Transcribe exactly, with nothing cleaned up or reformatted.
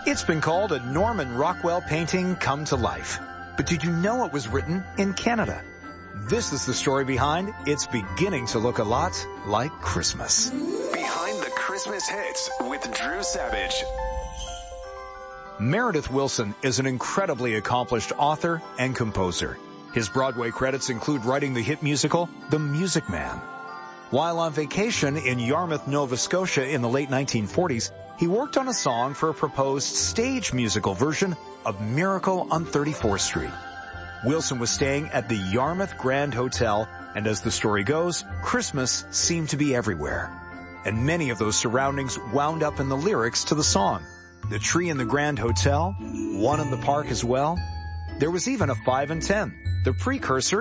It's been called a Norman Rockwell painting come to life. But did you know it was written in Canada? This is the story behind It's Beginning to Look a Lot Like Christmas. Behind the Christmas Hits with Drew Savage. Meredith Willson is an incredibly accomplished author and composer. His Broadway credits include writing the hit musical, The Music Man. While on vacation in Yarmouth, Nova Scotia in the late nineteen forties, he worked on a song for a proposed stage musical version of Miracle on thirty-fourth Street. Willson was staying at the Yarmouth Grand Hotel, and as the story goes, Christmas seemed to be everywhere. And many of those surroundings wound up in the lyrics to the song. The tree in the Grand Hotel, one in the park as well. There was even a five and ten, the precursor